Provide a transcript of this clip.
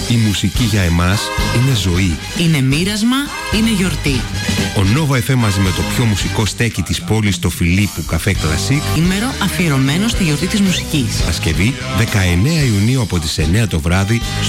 Η μουσική για εμάς είναι ζωή. Είναι μοίρασμα, είναι γιορτή. Ο Nova FM μαζί με το πιο μουσικό στέκι της πόλης, το Φιλίππου Καφέ Κλασίκ. Ημέρο αφιερωμένο στη γιορτή της μουσικής. Παρασκευή 19 Ιουνίου από τις 9 το βράδυ